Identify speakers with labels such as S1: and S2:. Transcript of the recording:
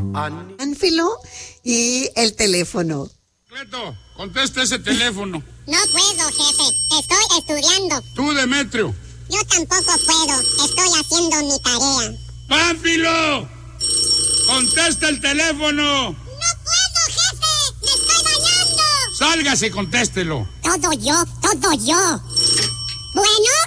S1: Pánfilo y el teléfono.
S2: Cleto, contesta ese teléfono.
S3: No puedo, jefe. Estoy estudiando.
S2: Tú, Demetrio.
S3: Yo tampoco puedo. Estoy haciendo mi tarea.
S2: ¡Pánfilo! ¡Contesta el teléfono!
S3: ¡No puedo, jefe! ¡Me estoy bañando!
S2: ¡Sálgase y contéstelo!
S3: Todo yo. Bueno.